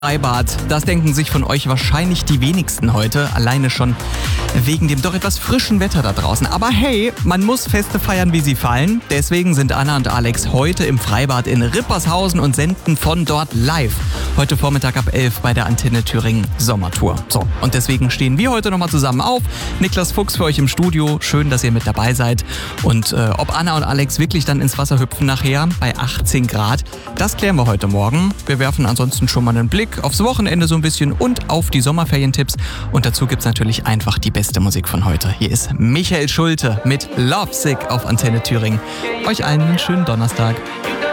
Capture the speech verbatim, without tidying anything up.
Freibad, das denken sich von euch wahrscheinlich die wenigsten heute, alleine schon wegen dem doch etwas frischen Wetter da draußen. Aber hey, man muss Feste feiern, wie sie fallen. Deswegen sind Anna und Alex heute im Freibad in Rippershausen und senden von dort live. Heute Vormittag ab elf bei der Antenne Thüringen Sommertour. So, und deswegen stehen wir heute nochmal zusammen auf. Niklas Fuchs für euch im Studio. Schön, dass ihr mit dabei seid. Und äh, ob Anna und Alex wirklich dann ins Wasser hüpfen nachher bei achtzehn Grad, das klären wir heute Morgen. Wir werfen ansonsten schon mal einen Blick aufs Wochenende so ein bisschen und auf die Sommerferientipps. Und dazu gibt's natürlich einfach die beste Musik von heute. Hier ist Michael Schulte mit Lovesick auf Antenne Thüringen. Euch allen einen schönen Donnerstag.